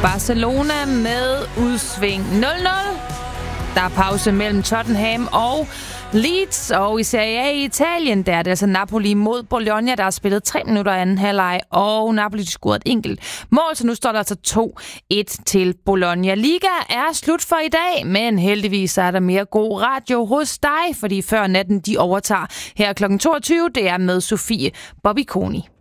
Barcelona med udsving 0-0. Der er pause mellem Tottenham og Leeds, og i Serie A i Italien, der er det altså Napoli mod Bologna, der har spillet 3 minutter anden halvleg, og Napoli scorede et enkelt mål, så nu står der altså 2-1 til Bologna. Liga er slut for i dag, men heldigvis er der mere god radio hos dig, fordi før natten de overtager her kl. 22, det er med Sofie Bobiconi.